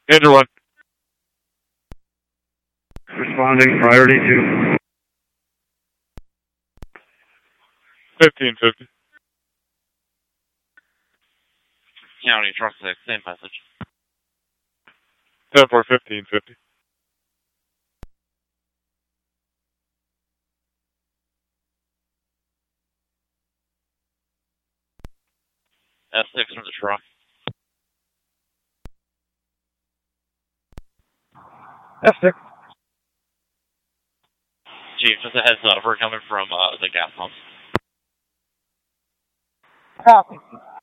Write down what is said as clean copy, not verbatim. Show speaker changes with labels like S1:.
S1: Andrew 1.
S2: Responding, priority 2.
S1: 1550.
S3: County Truck 6, same message.
S1: 10 for 1550.
S3: S6 from the truck.
S2: F6.
S3: Chief, just a heads up, we're coming from the gas pumps.
S2: Copy.